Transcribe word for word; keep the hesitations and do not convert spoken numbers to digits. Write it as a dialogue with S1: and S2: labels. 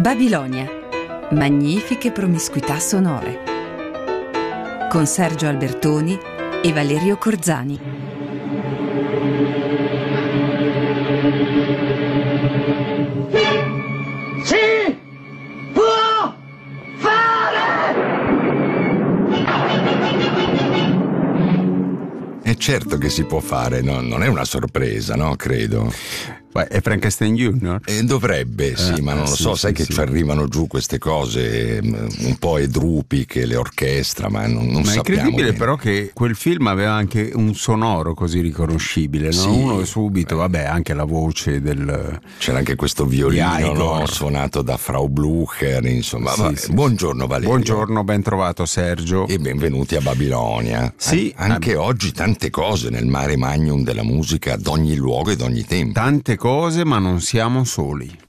S1: Babilonia. Magnifiche promiscuità sonore. Con Sergio Albertoni e Valerio Corzani.
S2: Si può fare!
S3: È certo che si può fare, no? Non è una sorpresa, no? Credo.
S4: Beh, è Frankenstein Junior?
S3: Eh, dovrebbe, sì,
S4: Eh,
S3: ma non lo
S4: sì,
S3: so,
S4: sì,
S3: sai che
S4: sì.
S3: ci arrivano giù queste cose un po' edrupiche, le orchestra, ma non, non
S4: Ma è
S3: sappiamo
S4: incredibile
S3: niente.
S4: però che quel film aveva anche un sonoro così riconoscibile, no?
S3: Sì.
S4: Uno subito, vabbè, anche la voce del...
S3: C'era anche questo violino,
S4: Di Igor.
S3: no? Suonato da Frau Blucher, insomma.
S4: Sì,
S3: Vabbè,
S4: sì,
S3: buongiorno Valerio.
S4: Buongiorno, ben trovato Sergio.
S3: E benvenuti a Babilonia.
S4: Sì,
S3: An- anche
S4: eh,
S3: oggi tante cose nel mare magnum della musica d'ogni luogo e d'ogni tempo.
S4: Tante cose, ma non siamo soli.